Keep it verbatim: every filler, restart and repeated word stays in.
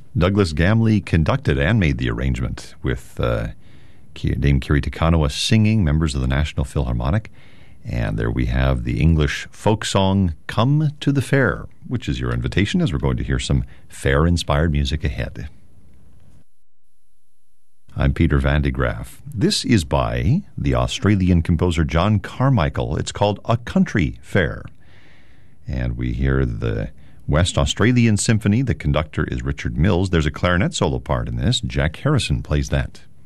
Douglas Gamley conducted and made the arrangement with uh, Dame Kiri Te Kanawa singing, members of the National Philharmonic. And there we have the English folk song, Come to the Fair, which is your invitation as we're going to hear some fair-inspired music ahead. I'm Peter Van de Graaff. This is by the Australian composer John Carmichael. It's called A Country Fair. And we hear the West Australian Symphony. The conductor is Richard Mills. There's a clarinet solo part in this. Jack Harrison plays that.